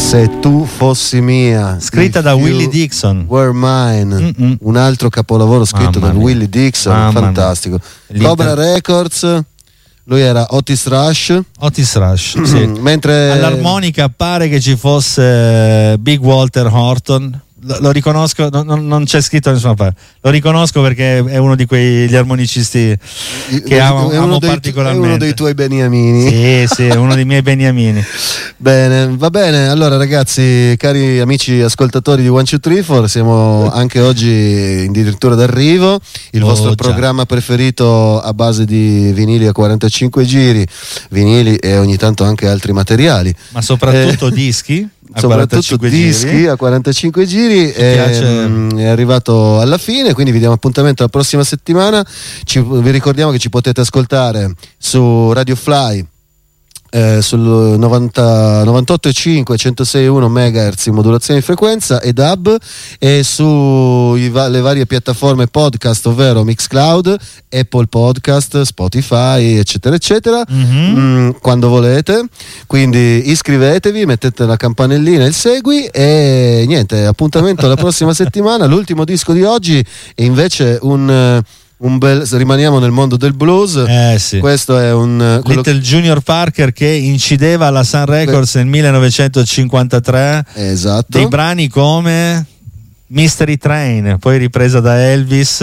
Se tu fossi mia, scritta da Willie Dixon. Were Mine, un altro capolavoro scritto da Willie Dixon, fantastico. Cobra Records, lui era Otis Rush, sì. Mentre all'armonica pare che ci fosse Big Walter Horton. Lo riconosco, non c'è scritto da nessuna parte. Lo riconosco perché è uno di quegli armonicisti che amo particolarmente. È uno dei tuoi beniamini. Sì, è uno dei miei beniamini. Bene, va bene. Allora, ragazzi, cari amici ascoltatori di 1, 2, 3, 4, siamo anche oggi addirittura d'arrivo. Il vostro programma preferito a base di vinili a 45 giri, vinili e ogni tanto anche altri materiali. Ma soprattutto dischi. Soprattutto dischi a 45 giri è arrivato alla fine, quindi vi diamo appuntamento la prossima settimana. Vi ricordiamo che ci potete ascoltare su Radio Fly sul 98,5 106,1 MHz in modulazione di frequenza e DAB, e su le varie piattaforme podcast, ovvero Mixcloud, Apple Podcast, Spotify, eccetera eccetera, quando volete. Quindi iscrivetevi, mettete la campanellina e il segui, e niente, appuntamento alla prossima settimana. L'ultimo disco di oggi è invece rimaniamo nel mondo del blues. Sì. Questo è un Little Junior Parker che incideva alla Sun Records nel 1953. Esatto. Dei brani come Mystery Train, poi ripresa da Elvis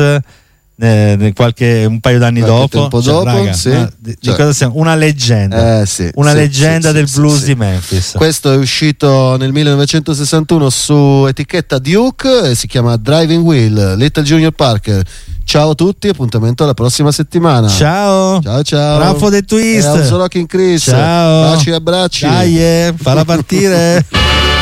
un paio d'anni dopo. Raga, sì. Di cosa siamo? Una leggenda. Leggenda del blues di Memphis. Questo è uscito nel 1961 su etichetta Duke e si chiama Driving Wheel, Little Junior Parker. Ciao a tutti, appuntamento alla prossima settimana. Ciao. Bravo The Twist. Rocking Chris. Ciao. Baci e abbracci. Dai, falla partire.